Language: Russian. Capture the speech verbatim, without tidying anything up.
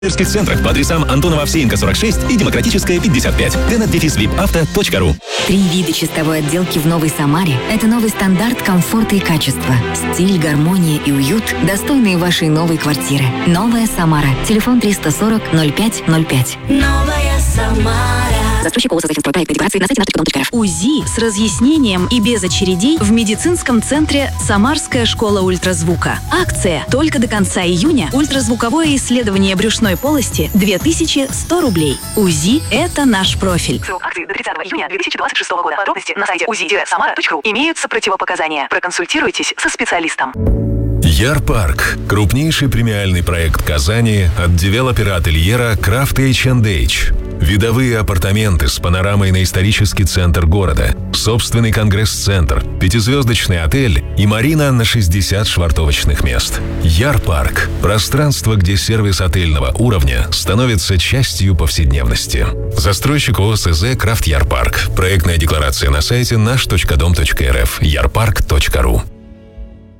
В центрах по адресам Антонова Овсеенко, сорок шесть и Демократическая, пятьдесят пять. тенет дефис вип авто точка ру. Три вида чистовой отделки в Новой Самаре – это новый стандарт комфорта и качества. Стиль, гармония и уют, достойные вашей новой квартиры. Новая Самара. Телефон триста сорок ноль пять ноль пять. Новая Самара. Застройщик ООО «Создатель проекта декорации» на сайте наш точка дом точка эр эф. УЗИ с разъяснением и без очередей в медицинском центре «Самарская школа ультразвука». Акция только до конца июня. Ультразвуковое исследование брюшной полости две тысячи сто рублей. УЗИ – это наш профиль. Срок акции до тридцатого июня две тысячи двадцать шестого года. Подробности на сайте узи самара точка ру. Имеются противопоказания. Проконсультируйтесь со специалистом. Ярпарк – крупнейший премиальный проект Казани от девелопера ательера Крафт эйч энд эйч. Видовые апартаменты с панорамой на исторический центр города, собственный конгресс-центр, пятизвездочный отель и марина на шестьдесят швартовочных мест. Ярпарк – пространство, где сервис отельного уровня становится частью повседневности. Застройщик ООО «СЗ Крафт Ярпарк». Проектная декларация на сайте наш точка дом точка эр эф. ярпарк точка ру.